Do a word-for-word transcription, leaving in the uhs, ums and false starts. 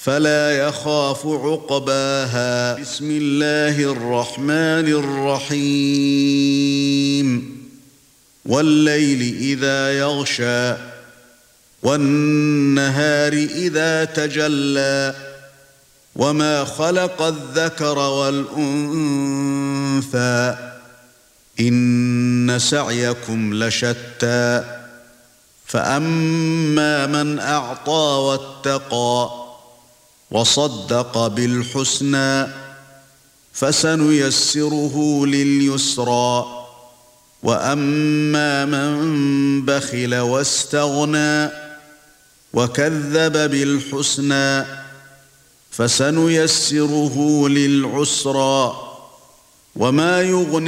فلا يخاف عقباها. بسم الله الرحمن الرحيم. والليل إذا يغشى والنهار إذا تجلى وما خلق الذكر والأنثى إن سعيكم لشتى فأما من أعطى واتقى وصدق بالحسنى فسنيسره لليسرى وأما من بخل واستغنى وكذب بالحسنى فسنيسره للعسرى وما يغني